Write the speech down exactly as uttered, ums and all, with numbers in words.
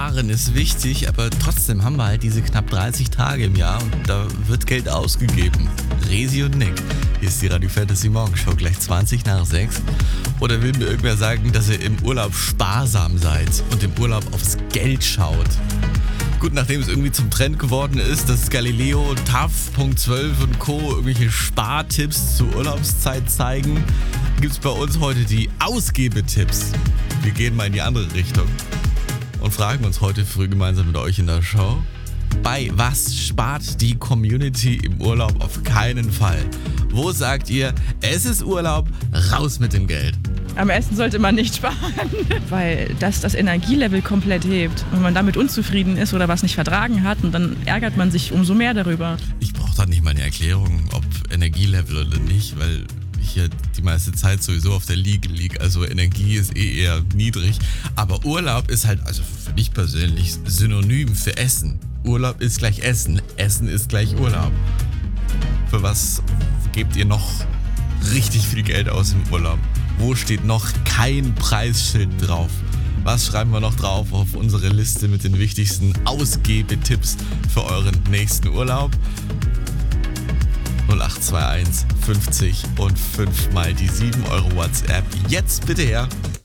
Sparen ist wichtig, aber trotzdem haben wir halt diese knapp dreißig Tage im Jahr und da wird Geld ausgegeben. Resi und Nick, hier ist die Radio Fantasy Morgenshow, gleich zwanzig nach sechs. Oder will mir irgendwer sagen, dass ihr im Urlaub sparsam seid und im Urlaub aufs Geld schaut? Gut, nachdem es irgendwie zum Trend geworden ist, dass Galileo, T A F, Punkt zwölf und Co. irgendwelche Spartipps zur Urlaubszeit zeigen, gibt es bei uns heute die Ausgebetipps. Wir gehen mal in die andere Richtung und fragen uns heute früh gemeinsam mit euch in der Show: Bei was spart die Community im Urlaub auf keinen Fall? Wo sagt ihr, es ist Urlaub, raus mit dem Geld? Am Essen sollte man nicht sparen, weil das das Energielevel komplett hebt. Wenn man damit unzufrieden ist oder was nicht vertragen hat, und dann ärgert man sich umso mehr darüber. Ich brauche da nicht mal eine Erklärung, ob Energielevel oder nicht, weil ich hier die meiste Zeit sowieso auf der Liege liege. Also Energie ist eh eher niedrig. Aber Urlaub ist halt, also für mich persönlich, synonym für Essen. Urlaub ist gleich Essen, Essen ist gleich Urlaub. Für was gebt ihr noch richtig viel Geld aus im Urlaub? Wo steht noch kein Preisschild drauf? Was schreiben wir noch drauf auf unsere Liste mit den wichtigsten Ausgebetipps für euren nächsten Urlaub? null acht zwei eins fünfzig und fünf mal die sieben Euro WhatsApp. Jetzt bitte her.